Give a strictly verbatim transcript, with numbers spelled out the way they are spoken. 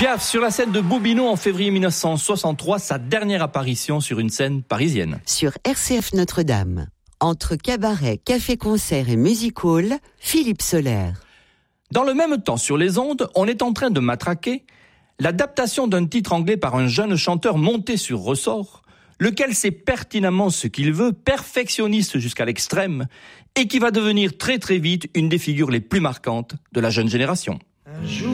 Piaf sur la scène de Bobino en février mille neuf cent soixante-trois, sa dernière apparition sur une scène parisienne. Sur R C F Notre-Dame, entre cabaret, café-concert et music hall, Philippe Soler. Dans le même temps, sur les ondes, on est en train de matraquer l'adaptation d'un titre anglais par un jeune chanteur monté sur ressort, lequel sait pertinemment ce qu'il veut, perfectionniste jusqu'à l'extrême, et qui va devenir très très vite une des figures les plus marquantes de la jeune génération.